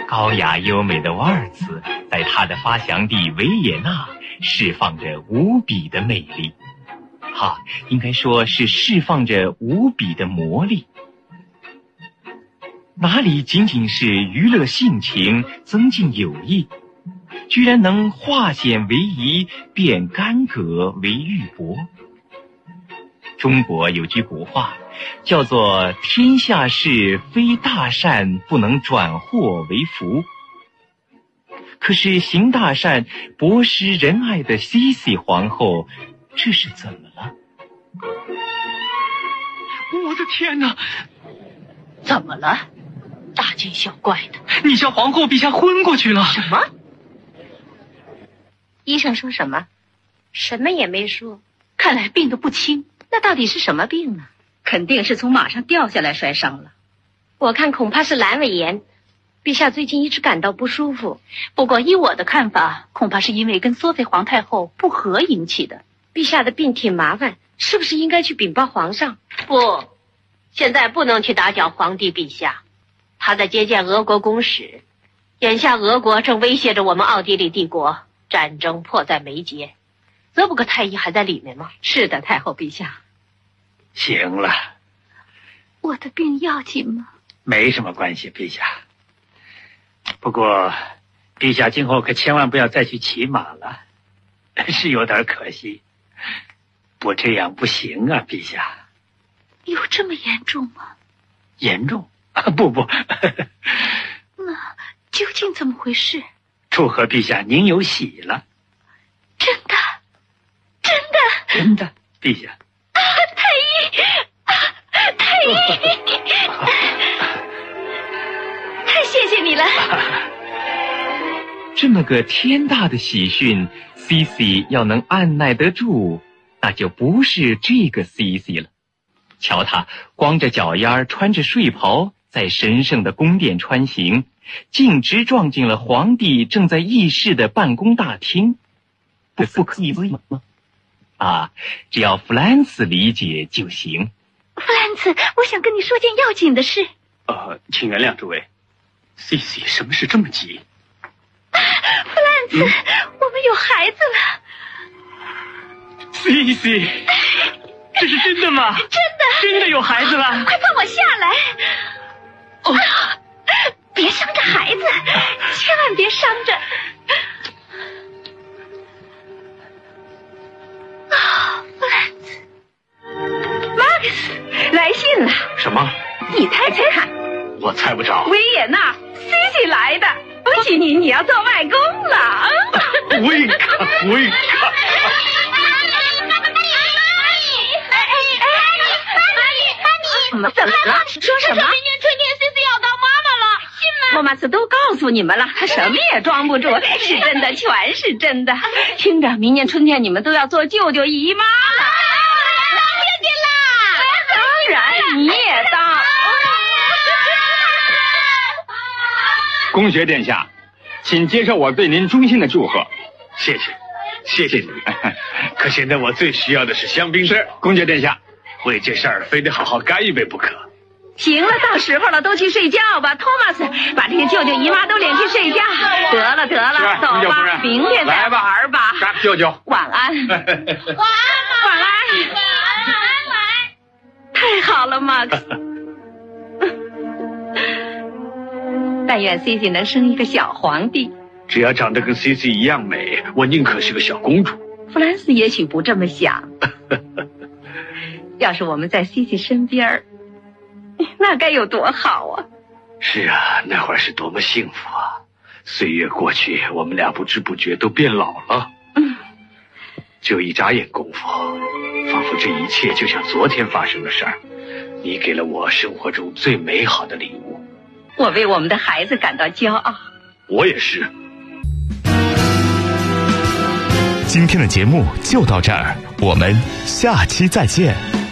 高雅优美的瓦尔茨在他的发祥地维也纳释放着无比的魅力，应该说是释放着无比的魔力。哪里仅仅是娱乐性情，增进友谊，居然能化险为夷，变干戈为玉帛。中国有句古话叫做天下事非大善不能转祸为福。可是行大善博施仁爱的西西皇后，这是怎么了？ 我的天哪！ 怎么了？大惊小怪的。 你向皇后陛下昏过去了。 什么？医生说什么？ 什么也没说。 看来病得不轻。那到底是什么病呢？ 肯定是从马上掉下来摔伤了。我看恐怕是阑尾炎。陛下最近一直感到不舒服。 不过依我的看法，恐怕是因为跟索菲皇太后不和引起的。 陛下的病挺麻烦，是不是应该去禀报皇上？ 不，现在不能去打搅皇帝陛下。他在接见俄国公使，眼下俄国正威胁着我们奥地利帝国，战争迫在眉睫。泽布克太医还在里面吗？ 是的，太后陛下。 行了。 我的病要紧吗？ 没什么关系，陛下。不过陛下今后可千万不要再去骑马了，是有点可惜。不这样不行啊，陛下。 有这么严重吗？ 严重？不那究竟怎么回事？ 祝贺陛下您有喜了。 真的真的，陛下。 太医太谢谢你了。 这么个天大的喜讯 ，Cici 要能按耐得住，那就不是这个 Cici 了。瞧他光着脚丫，穿着睡袍，在神圣的宫殿穿行，径直撞进了皇帝正在议事的办公大厅。不可以吗？只要弗兰茨理解就行。 弗兰茨，我想跟你说件要紧的事。 请原谅诸位。Cici， 什么事这么急？ 弗兰茨，我们有孩子了。 Cici， 这是真的吗？真的有孩子了。 快放我下来。别伤着孩子，千万别伤着。弗兰茨，马克思来信了。 什么？ 你猜猜看。 我猜不着。 维也纳，Cici来的。恭喜你，你要做外公了。 维卡。 怎么了？说什么？ 明年春天 Cici 要当妈妈了，信吗？ 莫马斯都告诉你们了，他什么也装不住，是真的，全是真的。听着，明年春天你们都要做舅舅姨妈了。 谢啦！ 当然你也当。 公爵殿下，请接受我对您衷心的祝贺。 谢谢你。可现在我最需要的是香槟。 是，公爵殿下。 为这事儿非得好好干一杯不可。 行了，到时候了，都去睡觉吧。托马斯，把这些舅舅姨妈都领去睡觉。得了，走吧，明天再玩吧。 舅舅， 晚安。晚安。太好了，马克思。但愿 Cici 能生一个小皇帝。 只要长得跟 Cici 一样美，我宁可是个小公主。 弗兰斯也许不这么想。要是我们在 Cici 身边，那该有多好啊！ 是啊，那会儿是多么幸福啊！岁月过去，我们俩不知不觉都变老了。就一眨眼功夫，仿佛这一切就像昨天发生的事儿。你给了我生活中最美好的礼物。 我为我们的孩子感到骄傲。 我也是。 今天的节目就到这儿，我们下期再见。